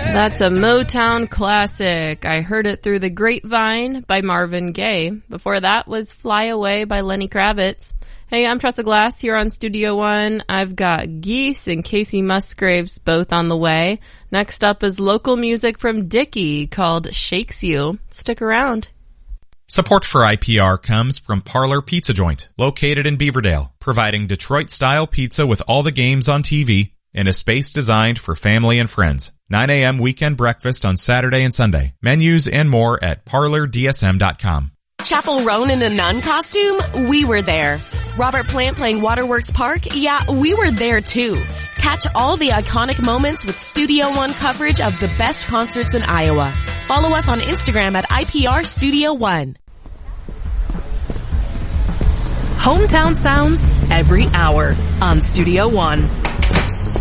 That's a Motown classic. I Heard It Through the Grapevine by Marvin Gaye. Before that was Fly Away by Lenny Kravitz. Hey, I'm Tressa Glass here on Studio One. I've got Geese and Casey Musgraves both on the way. Next up is local music from Dickie called Shakes You. Stick around. Support for IPR comes from Parlor Pizza Joint, located in Beaverdale, providing Detroit-style pizza with all the games on TV in a space designed for family and friends. 9 a.m. weekend breakfast on Saturday and Sunday. Menus and more at parlordsm.com. Chapel Roan in a nun costume? We were there. Robert Plant playing Waterworks Park? Yeah, we were there too. Catch all the iconic moments with Studio One coverage of the best concerts in Iowa. Follow us on Instagram at IPR Studio One. Hometown sounds every hour on Studio One.